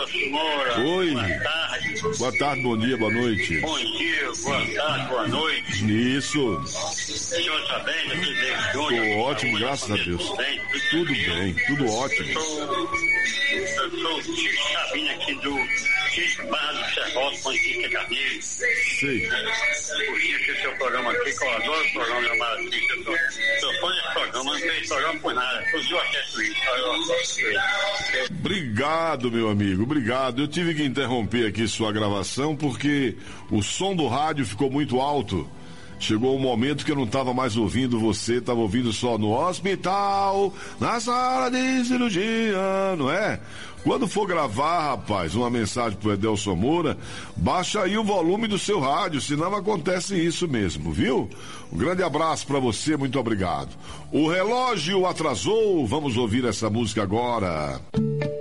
Adelson Moura. Oi. Boa tarde. Boa tarde, bom dia, boa noite. Bom dia, boa tarde, boa noite. Isso. O senhor está bem? Tudo bem? Tô ótimo, graças a Deus. Tudo bem, tudo ótimo. Eu sou o Chico Sabino aqui do Chico Barra do Serrote, Pontífica Carneiro. Sei. Curti aqui o seu programa aqui, que eu adoro o programa da Maravilha. Eu fã desse programa, não fez programa por nada. Eu acesso isso. Obrigado, meu amigo, obrigado. Eu tive que interromper aqui sua gravação porque o som do rádio ficou muito alto. Chegou um momento que eu não estava mais ouvindo você, estava ouvindo só no hospital, na sala de cirurgia, não é? Quando for gravar, rapaz, uma mensagem pro Adelson Moura, baixa aí o volume do seu rádio, senão acontece isso mesmo, viu? Um grande abraço para você, muito obrigado. O relógio atrasou, vamos ouvir essa música agora.